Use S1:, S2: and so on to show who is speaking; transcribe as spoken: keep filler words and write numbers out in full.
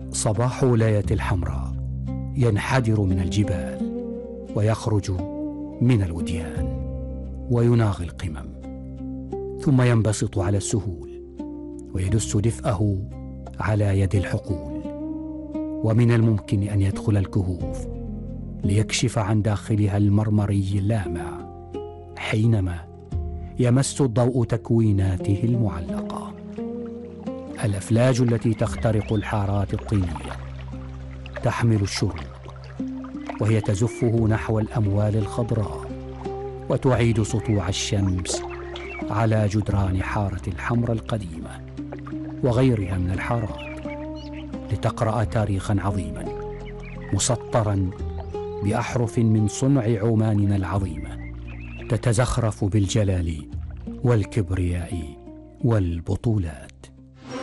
S1: صباح ولاية الحمراء ينحدر من الجبال ويخرج من الوديان ويناغي القمم، ثم ينبسط على السهول ويدس دفئه على يد الحقول. ومن الممكن أن يدخل الكهوف ليكشف عن داخلها المرمري اللامع حينما يمس الضوء تكويناته المعلقة. الأفلاج التي تخترق الحارات الطينية تحمل الشروق وهي تزفه نحو الأموال الخضراء، وتعيد سطوع الشمس على جدران حارة الحمراء القديمة وغيرها من الحارات، لتقرأ تاريخا عظيما مسطرا بأحرف من صنع عماننا العظيمة تتزخرف بالجلال والكبرياء والبطولات.